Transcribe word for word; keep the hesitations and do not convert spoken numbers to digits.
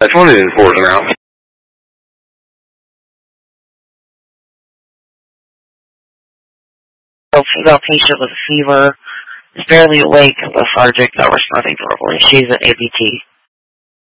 That's one of the important routes. A female patient with a fever is barely awake, lethargic, not responding verbally. She's an A B T.